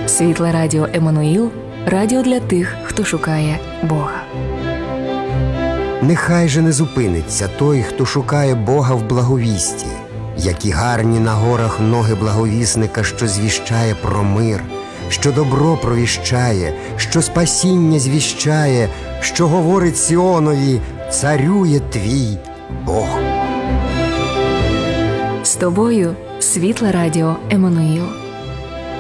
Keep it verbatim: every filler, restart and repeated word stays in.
Світле радіо Еммануїл – радіо для тих, хто шукає Бога. Нехай же не зупиниться той, хто шукає Бога в благовісті, які гарні на горах ноги благовісника, що звіщає про мир, що добро провіщає, що спасіння звіщає, що говорить Сіонові: «Царює твій Бог». З тобою Світле радіо Еммануїл.